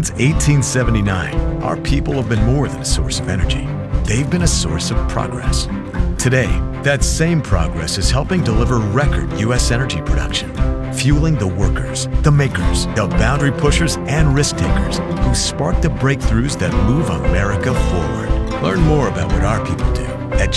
Since 1879, our people have been more than a source of energy. They've been a source of progress. Today, that same progress is helping deliver record U.S. energy production, fueling the workers, the makers, the boundary pushers, and risk takers who spark the breakthroughs that move America forward. Learn more about what our people do at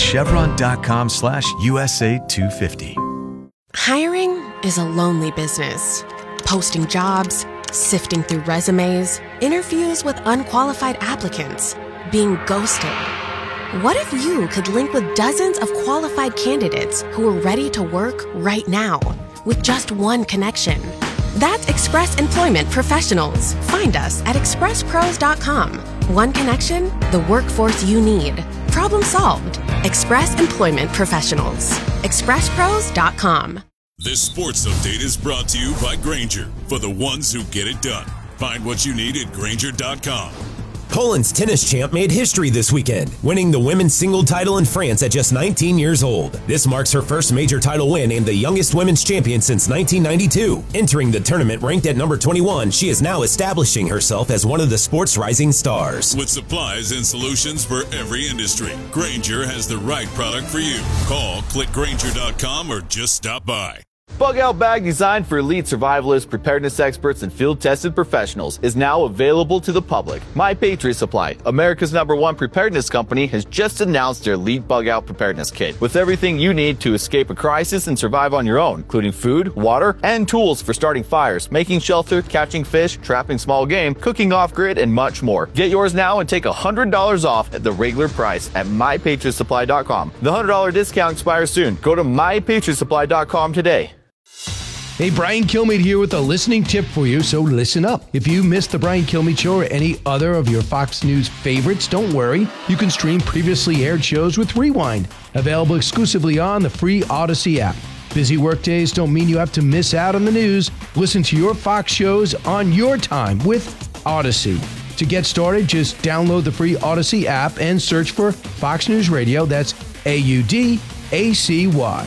chevron.com/USA250. Hiring is a lonely business. Posting jobs, sifting through resumes, interviews with unqualified applicants, being ghosted. What if you could link with dozens of qualified candidates who are ready to work right now with just one connection? That's Express Employment Professionals. Find us at expresspros.com. One connection, the workforce you need. Problem solved. Express Employment Professionals. expresspros.com. This sports update is brought to you by Grainger, for the ones who get it done. Find what you need at Grainger.com. Poland's tennis champ made history this weekend, winning the women's single title in France at just 19 years old. This marks her first major title win and the youngest women's champion since 1992. Entering the tournament ranked at number 21, she is now establishing herself as one of the sport's rising stars. With supplies and solutions for every industry, Grainger has the right product for you. Call, click Grainger.com, or just stop by. Bug Out Bag, designed for elite survivalists, preparedness experts, and field-tested professionals, is now available to the public. My Patriot Supply, America's #1 preparedness company, has just announced their Elite Bug Out Preparedness Kit, with everything you need to escape a crisis and survive on your own, including food, water, and tools for starting fires, making shelter, catching fish, trapping small game, cooking off-grid, and much more. Get yours now and take $100 off at the regular price at MyPatriotSupply.com. The $100 discount expires soon. Go to MyPatriotSupply.com today. Hey, Brian Kilmeade here with a listening tip for you, so listen up. If you missed the Brian Kilmeade Show or any other of your Fox News favorites, don't worry. You can stream previously aired shows with Rewind, available exclusively on the free Odyssey app. Busy workdays don't mean you have to miss out on the news. Listen to your Fox shows on your time with Odyssey. To get started, just download the free Odyssey app and search for Fox News Radio. That's AUDACY.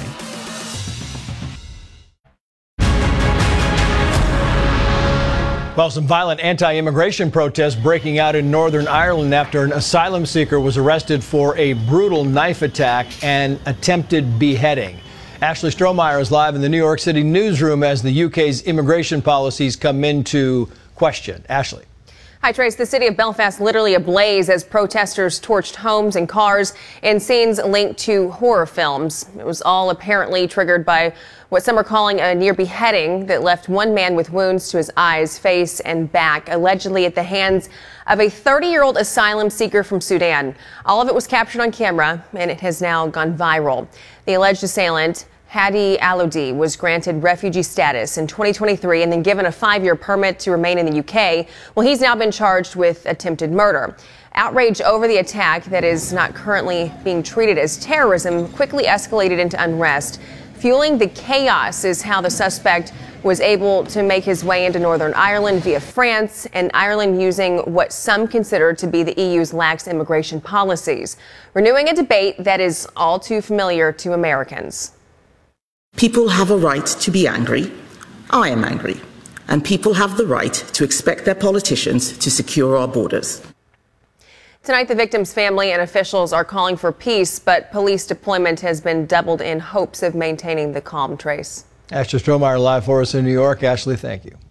Well, some violent anti-immigration protests breaking out in Northern Ireland after an asylum seeker was arrested for a brutal knife attack and attempted beheading. Ashley Strohmeyer is live in the New York City newsroom as the UK's immigration policies come into question. Ashley. Hi, Trace. The city of Belfast literally ablaze as protesters torched homes and cars in scenes linked to horror films. It was all apparently triggered by what some are calling a near beheading that left one man with wounds to his eyes, face, and back, allegedly at the hands of a 30-year-old asylum seeker from Sudan. All of it was captured on camera, and it has now gone viral. The alleged assailant, Hadi Alodi, was granted refugee status in 2023 and then given a 5-year permit to remain in the UK. Well, he's now been charged with attempted murder. Outrage over the attack that is not currently being treated as terrorism quickly escalated into unrest. Fueling the chaos is how the suspect was able to make his way into Northern Ireland via France, and Ireland using what some consider to be the EU's lax immigration policies, renewing a debate that is all too familiar to Americans. People have a right to be angry. I am angry. And people have the right to expect their politicians to secure our borders. Tonight, the victim's family and officials are calling for peace, but police deployment has been doubled in hopes of maintaining the calm, Trace. Ashley Strohmeyer live for us in New York. Ashley, thank you.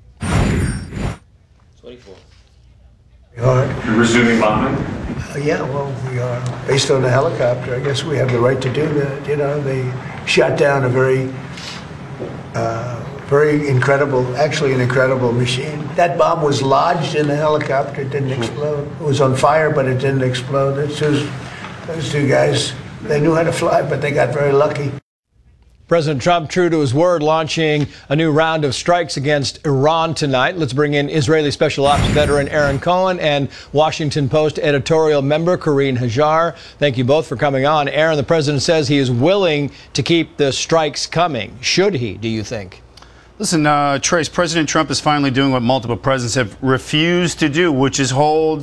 24. You're resuming bombing? Yeah, well, we are. Based on the helicopter, I guess we have the right to do that. You know, they shot down a very incredible, actually an incredible machine. That bomb was lodged in the helicopter, it didn't explode. It was on fire, but it didn't explode. Those two guys, they knew how to fly, but they got very lucky. President Trump, true to his word, launching a new round of strikes against Iran tonight. Let's bring in Israeli Special Ops veteran Aaron Cohen and Washington Post editorial member Karine Hajar. Thank you both for coming on. Aaron, the president says he is willing to keep the strikes coming. Should he, do you think? Listen, Trace, President Trump is finally doing what multiple presidents have refused to do, which is hold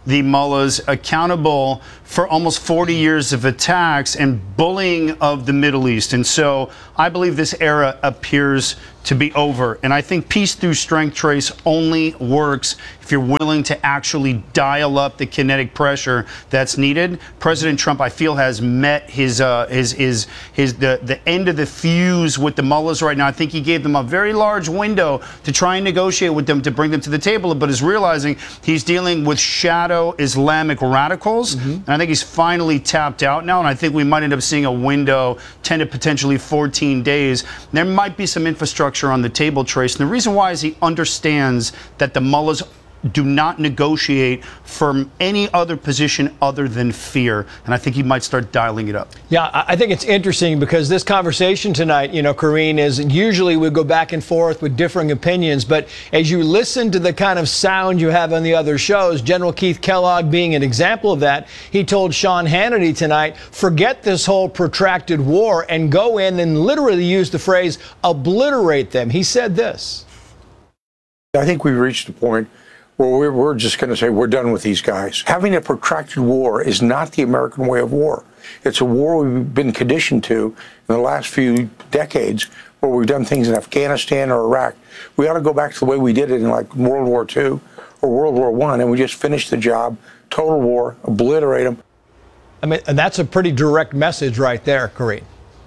the mullahs accountable for almost 40 years of attacks and bullying of the Middle East. And so I believe this era appears to be over. And I think peace through strength, Trace, only works if you're willing to actually dial up the kinetic pressure that's needed. President Trump, I feel, has met the end of the fuse with the mullahs right now. I think he gave them a very large window to try and negotiate with them to bring them to the table, but is realizing he's dealing with shadow Islamic radicals. And I think he's finally tapped out now. And I think we might end up seeing a window 10 to potentially 14 days. There might be some infrastructure on the table, Trace. And the reason why is he understands that the mullahs do not negotiate from any other position other than fear. And I think he might start dialing it up. Yeah, I think it's interesting because this conversation tonight, Karine, is usually we go back and forth with differing opinions. But as you listen to the kind of sound you have on the other shows, General Keith Kellogg being an example of that, he told Sean Hannity tonight, forget this whole protracted war and go in and literally use the phrase obliterate them. He said this. I think we've reached a point where we're just going to say we're done with these guys. Having a protracted war is not the American way of war. It's a war we've been conditioned to in the last few decades where we've done things in Afghanistan or Iraq. We ought to go back to the way we did it in like World War II or World War I, and we just finish the job, total war, obliterate them. I mean, and that's a pretty direct message right there, Karine.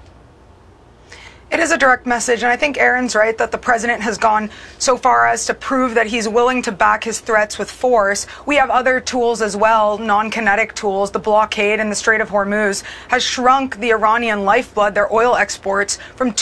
It is a direct message, and I think Aaron's right that the president has gone so far as to prove that he's willing to back his threats with force. We have other tools as well, non-kinetic tools. The blockade in the Strait of Hormuz has shrunk the Iranian lifeblood, their oil exports, from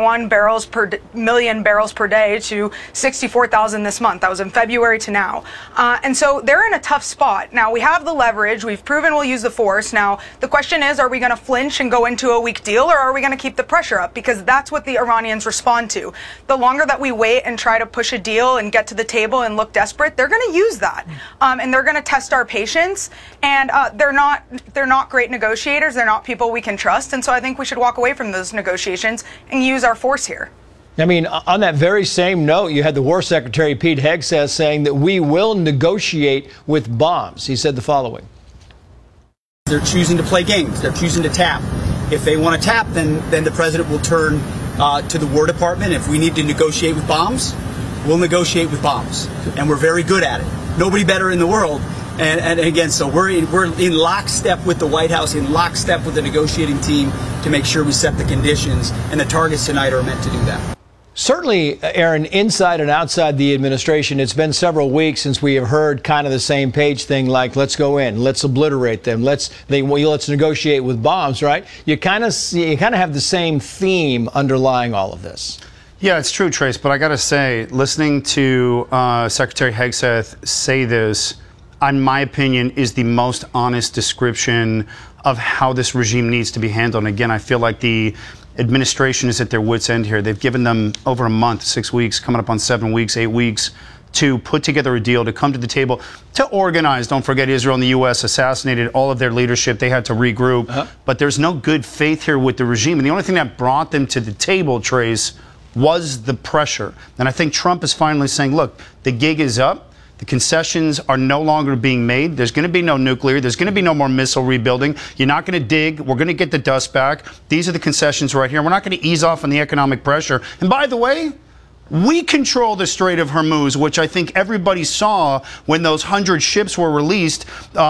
2.1 million barrels per day to 64,000 this month. That was in February to now. And so they're in a tough spot. Now, we have the leverage. We've proven we'll use the force. Now, the question is, are we going to flinch and go into a weak deal, or are we going to keep the pressure up? Because that's what the Iranians respond to. The longer that we wait and try to push a deal and get to the table and look desperate, they're going to use that, and they're going to test our patience. And they're not great negotiators. They're not people we can trust. And so I think we should walk away from those negotiations and use our force here. I mean, on that very same note, you had the War Secretary Pete Hegseth saying that we will negotiate with bombs. He said the following. They're choosing to play games. They're choosing to tap. If they want to tap, then the president will turn to the War Department. If we need to negotiate with bombs, we'll negotiate with bombs. And we're very good at it. Nobody better in the world. And again, so we're in lockstep with the White House, in lockstep with the negotiating team to make sure we set the conditions. And the targets tonight are meant to do that. Certainly, Aaron, inside and outside the administration, it's been several weeks since we have heard kind of the same page thing like, let's go in, let's obliterate them, let's negotiate with bombs, right? You kind of have the same theme underlying all of this. Yeah, it's true, Trace, but I got to say, listening to Secretary Hegseth say this, in my opinion, is the most honest description of how this regime needs to be handled. And again, I feel like the administration is at their wits' end here. They've given them over a month, 6 weeks, coming up on 7 weeks, 8 weeks, to put together a deal, to come to the table, to organize. Don't forget, Israel and the U.S. assassinated all of their leadership. They had to regroup. But there's no good faith here with the regime. And the only thing that brought them to the table, Trace, was the pressure. And I think Trump is finally saying, look, the gig is up. The concessions are no longer being made. There's going to be no nuclear. There's going to be no more missile rebuilding. You're not going to dig. We're going to get the dust back. These are the concessions right here. We're not going to ease off on the economic pressure. And by the way, we control the Strait of Hormuz, which I think everybody saw when those 100 ships were released,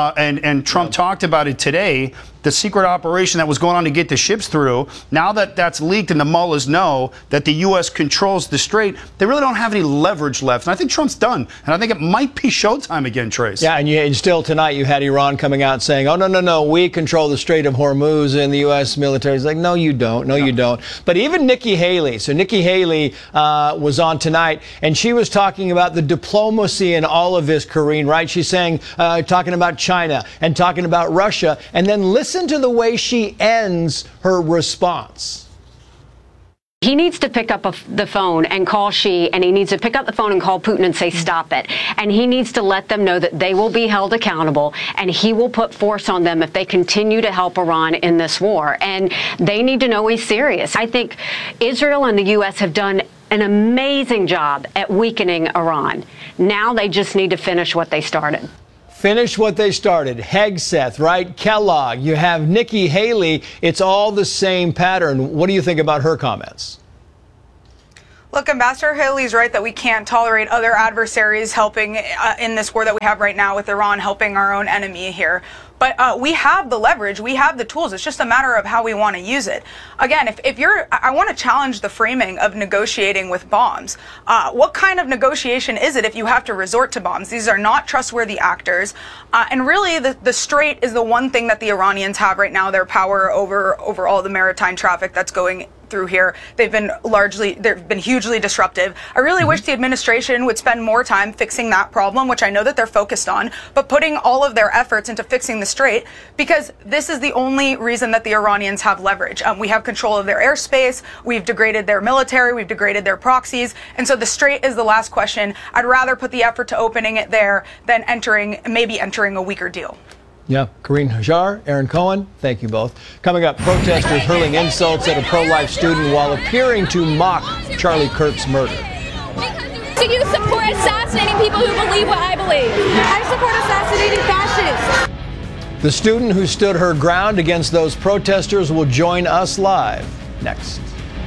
and Trump talked about it today. The secret operation that was going on to get the ships through, now that that's leaked and the mullahs know that the U.S. controls the strait, they really don't have any leverage left. And I think Trump's done. And I think it might be showtime again, Trace. Yeah, and still tonight you had Iran coming out saying, oh, no, we control the Strait of Hormuz, and the U.S. military is like, no, you don't. No, you don't. But even Nikki Haley. So Nikki Haley was on tonight, and she was talking about the diplomacy in all of this, Karine, right? She's saying, talking about China and talking about Russia, and then listen to the way she ends her response. He needs to pick up the phone and call Xi, and he needs to pick up the phone and call Putin and say, stop it. And he needs to let them know that they will be held accountable, and he will put force on them if they continue to help Iran in this war. And they need to know he's serious. I think Israel and the U.S. have done an amazing job at weakening Iran. Now they just need to finish what they started. Finish what they started. Hegseth, right? Kellogg. You have Nikki Haley. It's all the same pattern. What do you think about her comments? Look, Ambassador Haley's right that we can't tolerate other adversaries helping in this war that we have right now with Iran, helping our own enemy here. But we have the leverage, we have the tools. It's just a matter of how we want to use it. Again, I want to challenge the framing of negotiating with bombs. What kind of negotiation is it if you have to resort to bombs? These are not trustworthy actors. And really, the Strait is the one thing that the Iranians have right now, their power over all the maritime traffic that's going through here. They've been hugely disruptive. I really wish the administration would spend more time fixing that problem, which I know that they're focused on, but putting all of their efforts into fixing the Strait, because this is the only reason that the Iranians have leverage. We have control of their airspace, we've degraded their military, we've degraded their proxies, and so the Strait is the last question. I'd rather put the effort to opening it there than maybe entering a weaker deal. Yeah, Karine Hajar, Aaron Cohen, thank you both. Coming up, protesters hurling insults at a pro-life student while appearing to mock Charlie Kirk's murder. Do you support assassinating people who believe what I believe? I support assassinating fascists. The student who stood her ground against those protesters will join us live next.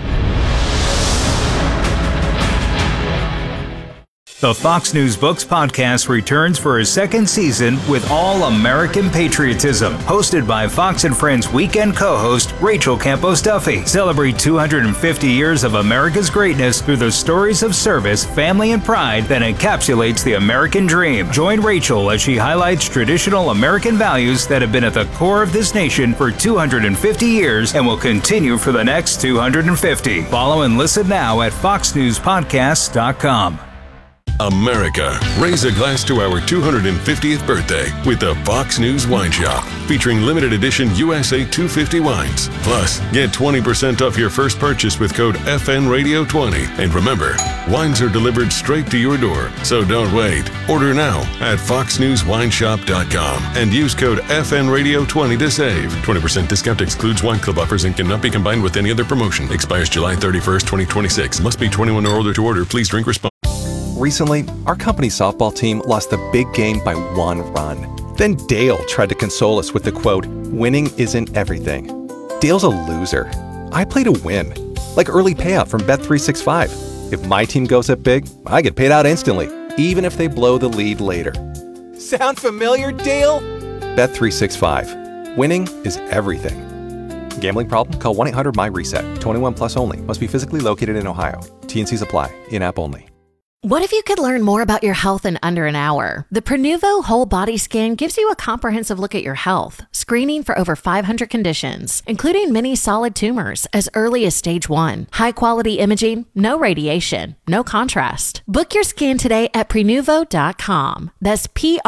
The Fox News Books podcast returns for a second season with all American patriotism. Hosted by Fox and Friends weekend co-host Rachel Campos Duffy. Celebrate 250 years of America's greatness through the stories of service, family, and pride that encapsulates the American dream. Join Rachel as she highlights traditional American values that have been at the core of this nation for 250 years and will continue for the next 250. Follow and listen now at foxnewspodcasts.com. America, raise a glass to our 250th birthday with the Fox News Wine Shop, featuring limited edition USA 250 wines. Plus, get 20% off your first purchase with code FNRadio20. And remember, wines are delivered straight to your door, so don't wait. Order now at foxnewswineshop.com and use code FNRadio20 to save. 20% discount excludes wine club offers and cannot be combined with any other promotion. Expires July 31st, 2026. Must be 21 or older to order. Please drink responsibly. Recently, our company's softball team lost the big game by 1 run. Then Dale tried to console us with the quote, "Winning isn't everything." Dale's a loser. I play to win. Like early payout from Bet365. If my team goes up big, I get paid out instantly, even if they blow the lead later. Sound familiar, Dale? Bet365. Winning is everything. Gambling problem? Call 1-800-MY-RESET. 21 plus only. Must be physically located in Ohio. T&Cs apply. In-app only. What if you could learn more about your health in under an hour? The Prenuvo Whole Body Scan gives you a comprehensive look at your health, screening for over 500 conditions, including many solid tumors as early as stage 1. High-quality imaging, no radiation, no contrast. Book your scan today at Prenuvo.com. That's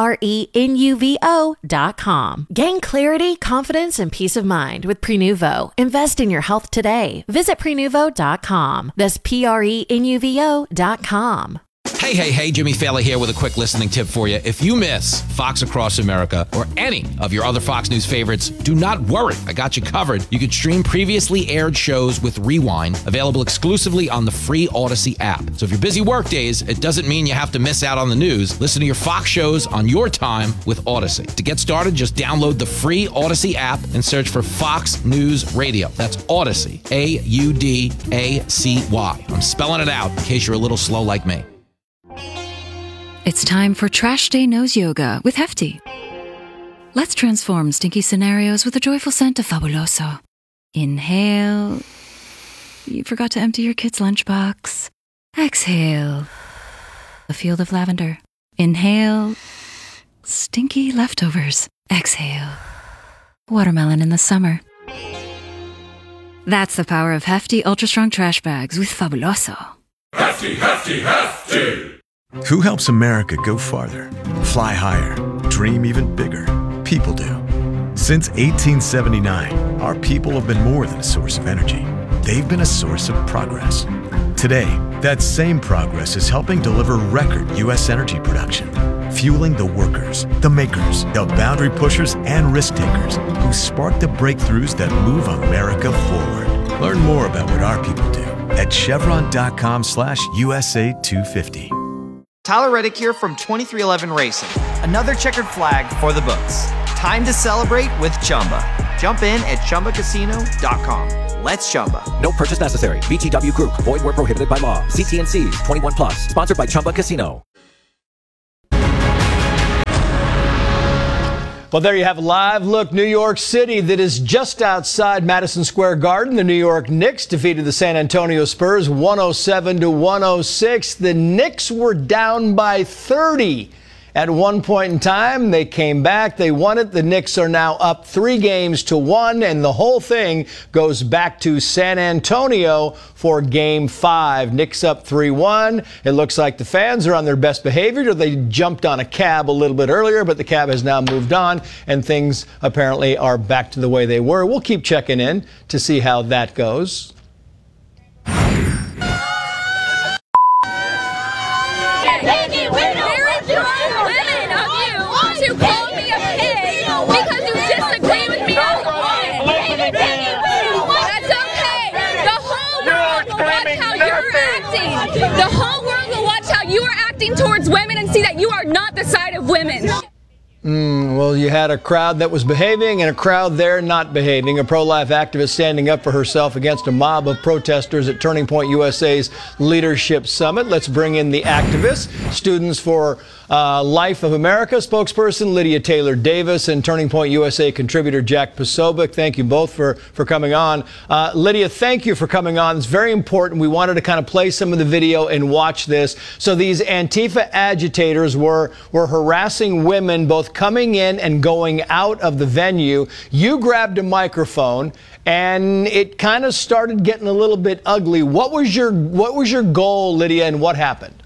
Prenuvo.com. Gain clarity, confidence, and peace of mind with Prenuvo. Invest in your health today. Visit Prenuvo.com. That's Prenuvo.com. Hey, Jimmy Fallon here with a quick listening tip for you. If you miss Fox Across America or any of your other Fox News favorites, do not worry. I got you covered. You can stream previously aired shows with Rewind, available exclusively on the free Odyssey app. So if you're busy work days, it doesn't mean you have to miss out on the news. Listen to your Fox shows on your time with Odyssey. To get started, just download the free Odyssey app and search for Fox News Radio. That's Odyssey, A-U-D-A-C-Y. I'm spelling it out in case you're a little slow like me. It's time for Trash Day Nose Yoga with Hefty. Let's transform stinky scenarios with a joyful scent of Fabuloso. Inhale. You forgot to empty your kid's lunchbox. Exhale. A field of lavender. Inhale. Stinky leftovers. Exhale. Watermelon in the summer. That's the power of Hefty Ultra Strong Trash Bags with Fabuloso. Hefty, hefty, hefty! Who helps America go farther, fly higher, dream even bigger? People do. Since 1879, our people have been more than a source of energy. They've been a source of progress. Today, that same progress is helping deliver record U.S. energy production, fueling the workers, the makers, the boundary pushers, and risk takers who spark the breakthroughs that move America forward. Learn more about what our people do at chevron.com/USA250. Tyler Reddick here from 2311 Racing. Another checkered flag for the books. Time to celebrate with Chumba. Jump in at ChumbaCasino.com. Let's Chumba. No purchase necessary. VGW Group. Void where prohibited by law. See T&Cs. 21 plus. Sponsored by Chumba Casino. Well, there you have a live look. New York City, that is just outside Madison Square Garden. The New York Knicks defeated the San Antonio Spurs 107-106. The Knicks were down by 30. At one point in time, they came back. They won it. The Knicks are now up 3-1, and the whole thing goes back to San Antonio for Game 5. Knicks up 3-1. It looks like the fans are on their best behavior. They jumped on a cab a little bit earlier, but the cab has now moved on, and things apparently are back to the way they were. We'll keep checking in to see how that goes. The whole world will watch how you are acting towards women and see that you are not the side of women. Well, you had a crowd that was behaving and a crowd there not behaving. A pro-life activist standing up for herself against a mob of protesters at Turning Point USA's Leadership Summit. Let's bring in the activists. Students for Life of America spokesperson Lydia Taylor Davis and Turning Point USA contributor Jack Posobiec. Thank you both for coming on. Lydia, thank you for coming on. It's very important. We wanted to kind of play some of the video and watch this. So these Antifa agitators were harassing women both coming in and going out of the venue. You grabbed a microphone and it kind of started getting a little bit ugly. What was your goal, Lydia, and what happened?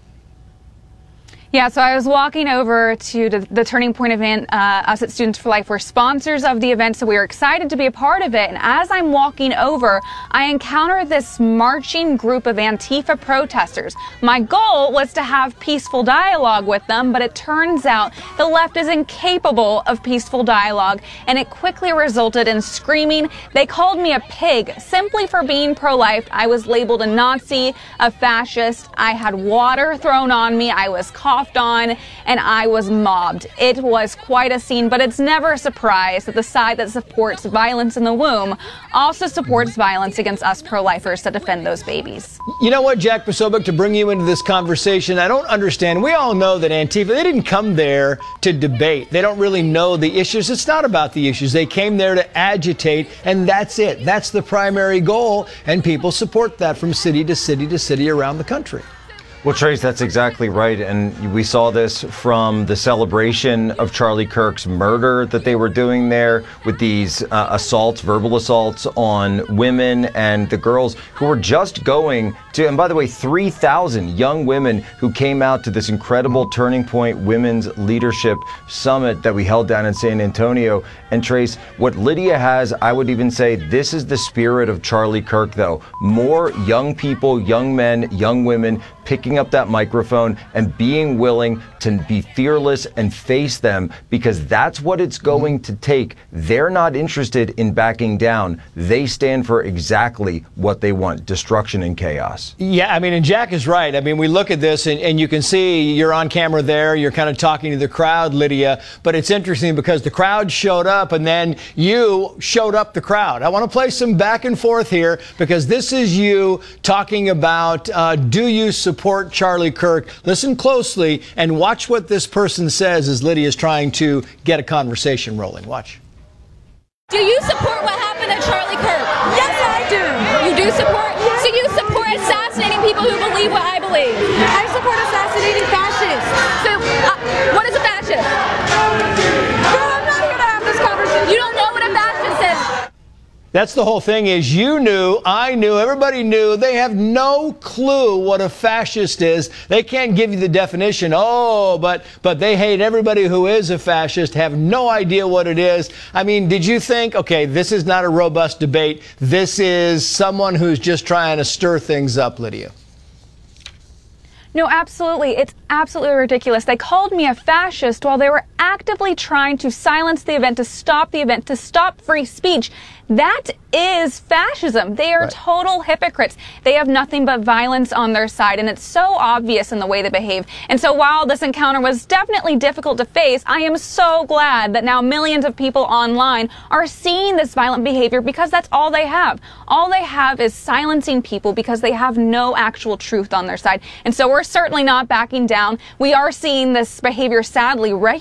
Yeah, so I was walking over to the Turning Point event. Us at Students for Life were sponsors of the event, so we were excited to be a part of it. And as I'm walking over, I encounter this marching group of Antifa protesters. My goal was to have peaceful dialogue with them, but it turns out the left is incapable of peaceful dialogue, and it quickly resulted in screaming. They called me a pig simply for being pro-life. I was labeled a Nazi, a fascist. I had water thrown on me. I was coughed on, and I was mobbed. It was quite a scene, but it's never a surprise that the side that supports violence in the womb also supports violence against us pro-lifers that defend those babies. You know what, Jack Posobiec, to bring you into this conversation, I don't understand. We all know that Antifa, they didn't come there to debate. They don't really know the issues. It's not about the issues. They came there to agitate, and that's it. That's the primary goal, and people support that from city to city to city around the country. Well, Trace, that's exactly right. And we saw this from the celebration of Charlie Kirk's murder that they were doing there with these assaults, verbal assaults on women and the girls who were just going to, and by the way, 3,000 young women who came out to this incredible Turning Point Women's Leadership Summit that we held down in San Antonio. And Trace, what Lydia has, I would even say this is the spirit of Charlie Kirk, though. More young people, young men, young women picking up that microphone and being willing to be fearless and face them, because that's what it's going to take. They're not interested in backing down. They stand for exactly what they want: destruction and chaos. Yeah, I mean, and Jack is right. I mean, we look at this and you can see you're on camera there. You're kind of talking to the crowd, Lydia. But it's interesting because the crowd showed up and then you showed up the crowd. I want to play some back and forth here because this is you talking about do you support Charlie Kirk? Listen closely and watch what this person says as Lydia is trying to get a conversation rolling. Watch. Do you support what happened to Charlie Kirk? Yes, I do. You do support? Yes. So you support assassinating people who believe what I believe? I support assassinating fascists. So what is a fascist? Girl, I'm not here to have this conversation. You don't know what a fascist is. That's the whole thing is you knew, I knew, everybody knew. They have no clue what a fascist is. They can't give you the definition. Oh, but they hate everybody who is a fascist, have no idea what it is. I mean, did you think, okay, this is not a robust debate. This is someone who's just trying to stir things up, Lydia? No, absolutely. It's absolutely ridiculous. They called me a fascist while they were actively trying to silence the event, to stop free speech. That is fascism. They are total hypocrites. They have nothing but violence on their side, and it's so obvious in the way they behave. And so while this encounter was definitely difficult to face, I am so glad that now millions of people online are seeing this violent behavior, because that's all they have. All they have is silencing people because they have no actual truth on their side. And so we're certainly not backing down. We are seeing this behavior sadly